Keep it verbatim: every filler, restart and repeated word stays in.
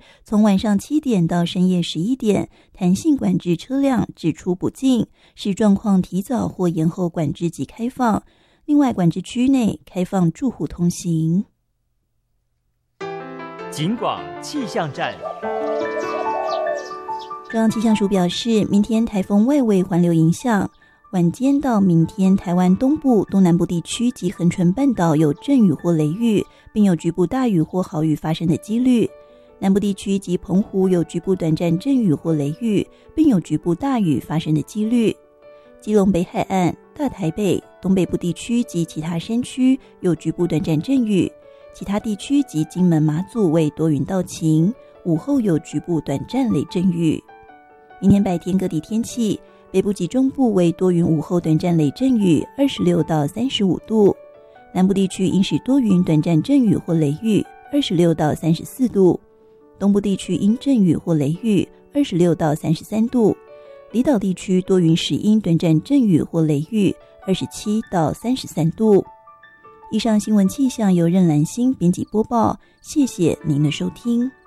从晚上七点到深夜十一点，弹性管制车辆只出不进，视状况提早或延后管制及开放。另外，管制区内开放住户通行。 警广气象站。 中央气象署表示，明天台风外围环流影响，晚间到明天台湾东部、东南部地区及恒春半岛有阵雨或雷雨，并有局部大雨或豪雨发生的几率。南部地区及澎湖有局部短暂阵雨或雷雨，并有局部大雨发生的几率。基隆北海岸、大台北、东北部地区及其他山区有局部短暂阵雨，其他地区及金门、马祖为多云到晴，午后有局部短暂雷阵雨。明天白天各地天气，北部及中部为多云，午后短暂雷阵雨，二十六到三十五度；南部地区阴时多云，短暂阵雨或雷雨，二十六到三十四度；东部地区阴阵雨或雷雨，二十六到三十三度；离岛地区多云时阴，短暂阵雨或雷雨，二十七到三十三度。以上新闻气象由任兰心编辑播报，谢谢您的收听。